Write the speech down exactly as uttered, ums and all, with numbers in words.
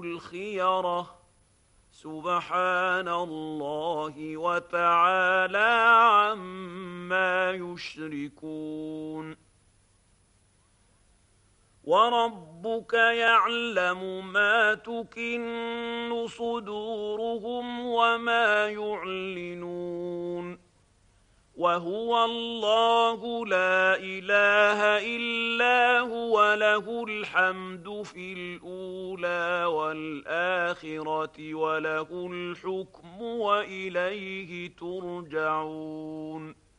الخيرة سبحان الله وتعالى عما يشركون وربك يعلم ما تكن صدورهم وما يعلنون وهو الله لا إله إلا هو له الحمد في الأولى والآخرة وله الحكم وإليه ترجعون